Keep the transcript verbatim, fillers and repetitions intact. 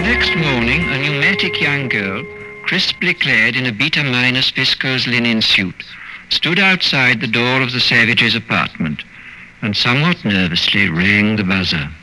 next morning, a pneumatic young girl, crisply clad in a beta minus viscose linen suit, stood outside the door of the Savages' apartment and somewhat nervously rang the buzzer.